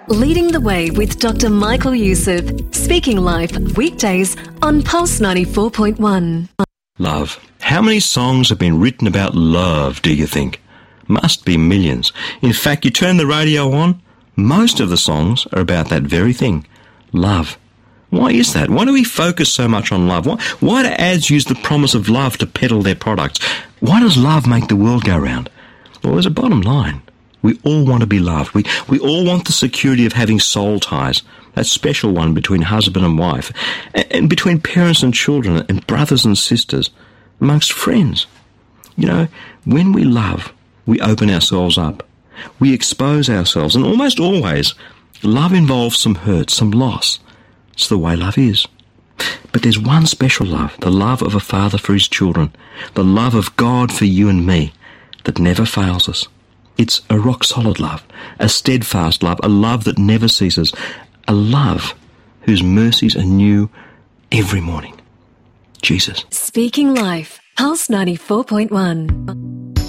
Leading the Way with Dr. Michael Youssef. Speaking Life, weekdays on Pulse 94.1. Love. How many songs have been written about love, do you think? Must be millions. In fact, you turn the radio on, most of the songs are about that very thing. Love. Why is that? Why do we focus so much on love? Why do ads use the promise of love to peddle their products? Why does love make the world go round? Well, there's a bottom line. We all want to be loved. We all want the security of having soul ties, that special one between husband and wife, and between parents and children, and brothers and sisters, amongst friends. You know, when we love, we open ourselves up. We expose ourselves, and almost always, love involves some hurt, some loss. It's the way love is. But there's one special love, the love of a father for his children, the love of God for you and me, that never fails us. It's a rock-solid love, a steadfast love, a love that never ceases, a love whose mercies are new every morning. Jesus. Speaking Life, Pulse 94.1.